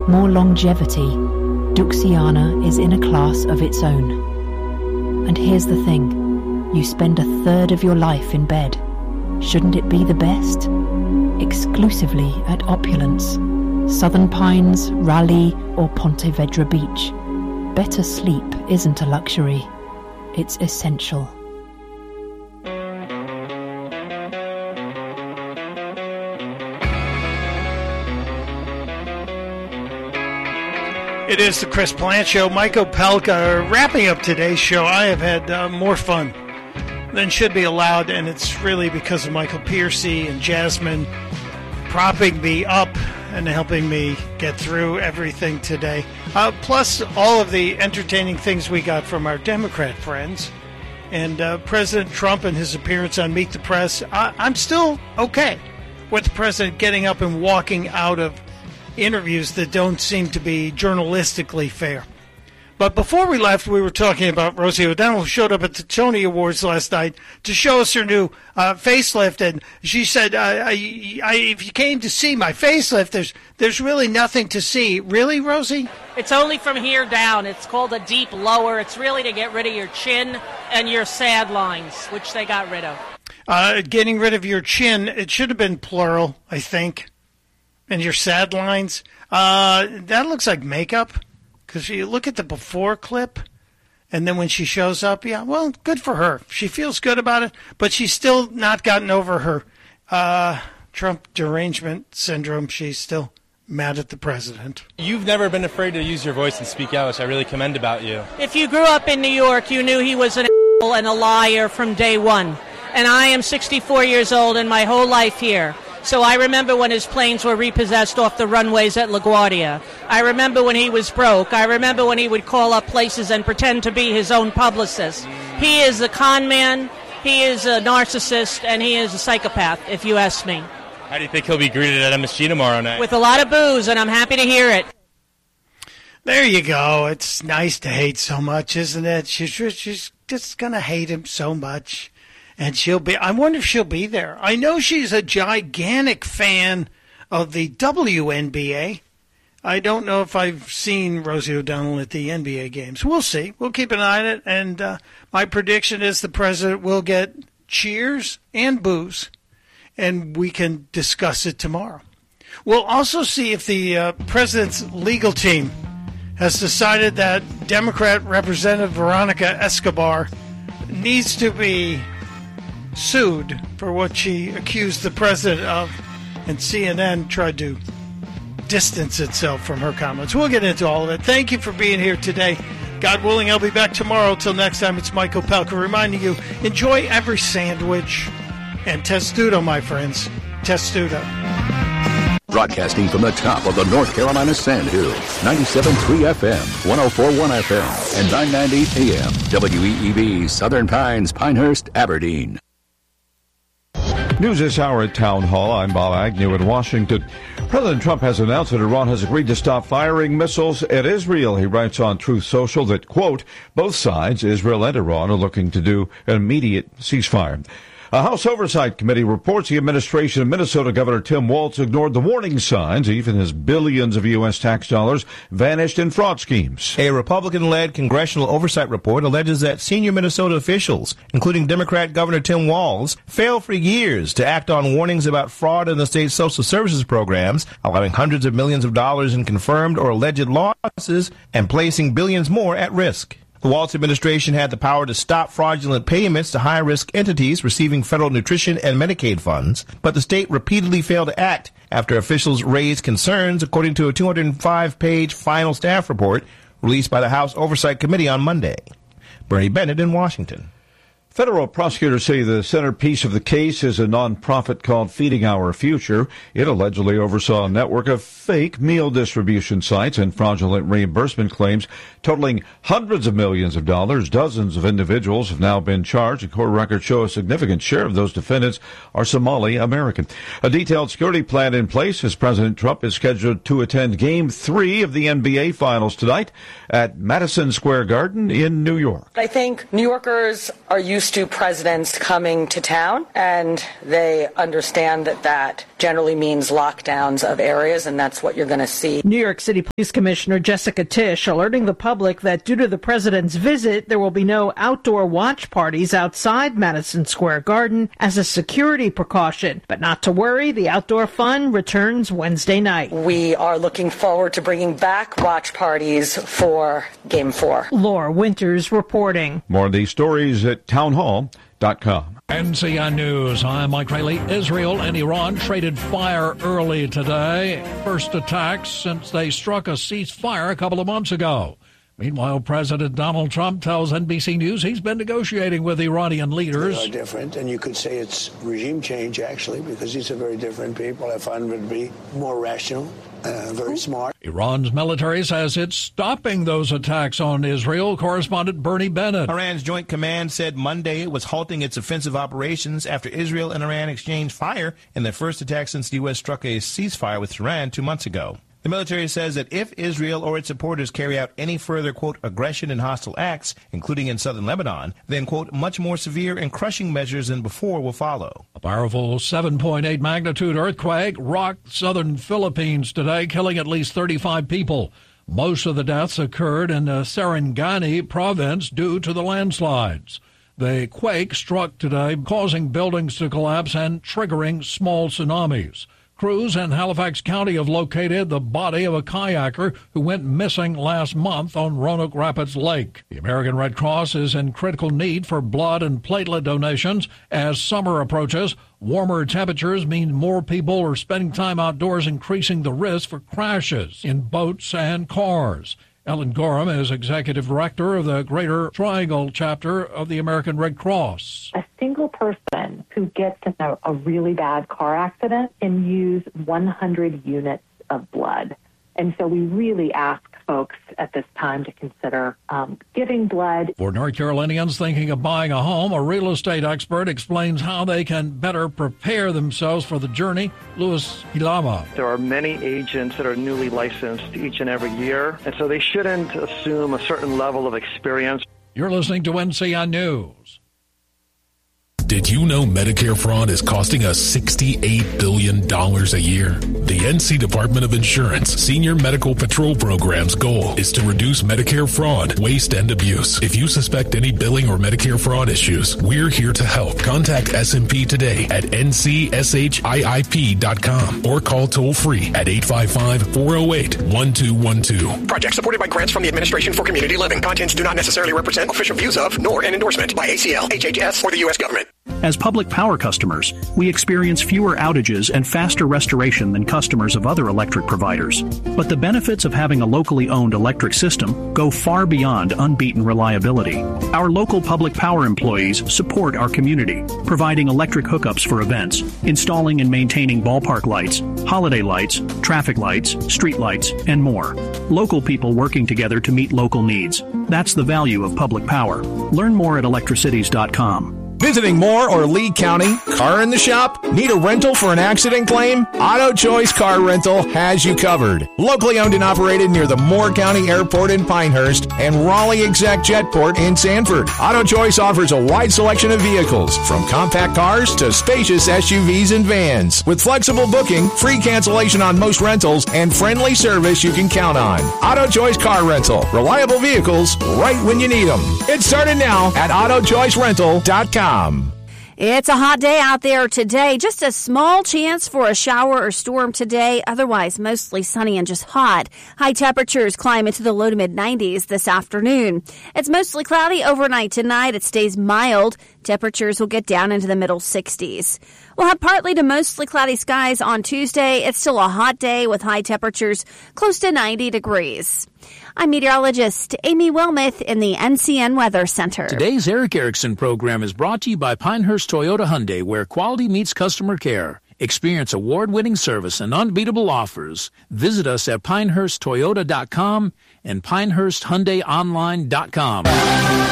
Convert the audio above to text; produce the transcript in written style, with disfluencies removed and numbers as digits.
more longevity. Duxiana is in a class of its own. And here's the thing, you spend a third of your life in bed. Shouldn't it be the best? Exclusively at Opulence, Southern Pines, Raleigh or Ponte Vedra Beach. Better sleep isn't a luxury, it's essential. It is the Chris Plante Show. Mike Opelka wrapping up today's show. I have had more fun than should be allowed, and it's really because of Michael Piercy and Jasmine propping me up and helping me get through everything today. Plus all of the entertaining things we got from our Democrat friends. And President Trump and his appearance on Meet the Press. I'm still okay with the president getting up and walking out of interviews that don't seem to be journalistically fair. But before we left, we were talking about Rosie O'Donnell, who showed up at the Tony Awards last night to show us her new facelift. And she said, if you came to see my facelift, there's really nothing to see. Really, Rosie? It's only from here down. It's called a deep lower. It's really to get rid of your chin and your sad lines, which they got rid of. Getting rid of your chin, it should have been plural, I think. And your sad lines. That looks like makeup. Because you look at the before clip, and then when she shows up, yeah, well, good for her. She feels good about it, but she's still not gotten over her Trump derangement syndrome. She's still mad at the president. You've never been afraid to use your voice and speak out, which I really commend about you. If you grew up in New York, you knew he was an asshole and a liar from day one. And I am 64 years old and my whole life here. So I remember when his planes were repossessed off the runways at LaGuardia. I remember when he was broke. I remember when he would call up places and pretend to be his own publicist. He is a con man, he is a narcissist, and he is a psychopath, if you ask me. How do you think he'll be greeted at MSG tomorrow night? With a lot of booze, and I'm happy to hear it. There you go. It's nice to hate so much, isn't it? She's just going to hate him so much. And I wonder if she'll be there. I know she's a gigantic fan of the WNBA. I don't know if I've seen Rosie O'Donnell at the NBA games. We'll see. We'll keep an eye on it. And my prediction is the president will get cheers and booze, and we can discuss it tomorrow. We'll also see if the president's legal team has decided that Democrat Representative Veronica Escobar needs to be sued for what she accused the president of, and CNN tried to distance itself from her comments. We'll get into all of it. Thank you for being here today. God willing, I'll be back tomorrow. Till next time, it's Mike Opelka reminding you, enjoy every sandwich, and testudo, my friends. Testudo. Broadcasting from the top of the North Carolina Sand Hills, 97.3 FM, 104.1 FM, and 990 AM, WEEB, Southern Pines, Pinehurst, Aberdeen. News this hour at Town Hall. I'm Bob Agnew in Washington. President Trump has announced that Iran has agreed to stop firing missiles at Israel. He writes on Truth Social that, quote, both sides, Israel and Iran, are looking to do an immediate ceasefire. A House Oversight Committee reports the administration of Minnesota Governor Tim Walz ignored the warning signs, even as billions of U.S. tax dollars vanished in fraud schemes. A Republican-led congressional oversight report alleges that senior Minnesota officials, including Democrat Governor Tim Walz, failed for years to act on warnings about fraud in the state's social services programs, allowing hundreds of millions of dollars in confirmed or alleged losses and placing billions more at risk. The Walz administration had the power to stop fraudulent payments to high-risk entities receiving federal nutrition and Medicaid funds, but the state repeatedly failed to act after officials raised concerns, according to a 205-page final staff report released by the House Oversight Committee on Monday. Bernie Bennett in Washington. Federal prosecutors say the centerpiece of the case is a nonprofit called Feeding Our Future. It allegedly oversaw a network of fake meal distribution sites and fraudulent reimbursement claims totaling hundreds of millions of dollars. Dozens of individuals have now been charged. Court records show a significant share of those defendants are Somali American. A detailed security plan in place as President Trump is scheduled to attend Game 3 of the NBA Finals tonight at Madison Square Garden in New York. I think New Yorkers are used used to presidents coming to town, and they understand that generally means lockdowns of areas, and that's what you're going to see. New York City Police Commissioner Jessica Tisch alerting the public that due to the president's visit, there will be no outdoor watch parties outside Madison Square Garden as a security precaution. But not to worry, the outdoor fun returns Wednesday night. We are looking forward to bringing back watch parties for Game 4. Laura Winters reporting. More of these stories at townhall.com. NCN News, I'm Mike Rayleigh. Israel and Iran traded fire early today. First attacks since they struck a ceasefire a couple of months ago. Meanwhile, President Donald Trump tells NBC News he's been negotiating with Iranian leaders. They are different, and you could say it's regime change, actually, because these are very different people. I find them to be more rational, very smart. Iran's military says it's stopping those attacks on Israel. Correspondent Bernie Bennett. Iran's Joint Command said Monday it was halting its offensive operations after Israel and Iran exchanged fire in their first attack since the U.S. struck a ceasefire with Iran 2 months ago. The military says that if Israel or its supporters carry out any further, quote, aggression and hostile acts, including in southern Lebanon, then, quote, much more severe and crushing measures than before will follow. A powerful 7.8 magnitude earthquake rocked southern Philippines today, killing at least 35 people. Most of the deaths occurred in the Sarangani province due to the landslides. The quake struck today, causing buildings to collapse and triggering small tsunamis. Crews in Halifax County have located the body of a kayaker who went missing last month on Roanoke Rapids Lake. The American Red Cross is in critical need for blood and platelet donations as summer approaches. Warmer temperatures mean more people are spending time outdoors, increasing the risk for crashes in boats and cars. Ellen Gorham is Executive Director of the Greater Triangle Chapter of the American Red Cross. A single person who gets in a really bad car accident can use 100 units of blood. And so we really ask folks at this time to consider giving blood. For North Carolinians thinking of buying a home, a real estate expert explains how they can better prepare themselves for the journey. Louis Hilama. There are many agents that are newly licensed each and every year, and so they shouldn't assume a certain level of experience. You're listening to NCN News. Did you know Medicare fraud is costing us $68 billion a year? The NC Department of Insurance Senior Medical Patrol Program's goal is to reduce Medicare fraud, waste, and abuse. If you suspect any billing or Medicare fraud issues, we're here to help. Contact SMP today at ncshiip.com or call toll-free at 855-408-1212. Project supported by grants from the Administration for Community Living. Contents do not necessarily represent official views of, nor an endorsement by ACL, HHS, or the U.S. government. As public power customers, we experience fewer outages and faster restoration than customers of other electric providers. But the benefits of having a locally owned electric system go far beyond unbeaten reliability. Our local public power employees support our community, providing electric hookups for events, installing and maintaining ballpark lights, holiday lights, traffic lights, street lights, and more. Local people working together to meet local needs. That's the value of public power. Learn more at electricities.com. Visiting Moore or Lee County? Car in the shop? Need a rental for an accident claim? Auto Choice Car Rental has you covered. Locally owned and operated near the Moore County Airport in Pinehurst and Raleigh Exec Jetport in Sanford. Auto Choice offers a wide selection of vehicles, from compact cars to spacious SUVs and vans. With flexible booking, free cancellation on most rentals, and friendly service you can count on. Auto Choice Car Rental. Reliable vehicles right when you need them. It started now at AutoChoiceRental.com. It's a hot day out there today. Just a small chance for a shower or storm today. Otherwise, mostly sunny and just hot. High temperatures climb into the low to mid-90s this afternoon. It's mostly cloudy overnight tonight. It stays mild. Temperatures will get down into the middle 60s. We'll have partly to mostly cloudy skies on Tuesday. It's still a hot day with high temperatures close to 90 degrees. I'm meteorologist Amy Wilmoth in the NCN Weather Center. Today's Eric Erickson program is brought to you by Pinehurst Toyota Hyundai, where quality meets customer care. Experience award-winning service and unbeatable offers. Visit us at PinehurstToyota.com and PinehurstHyundaiOnline.com.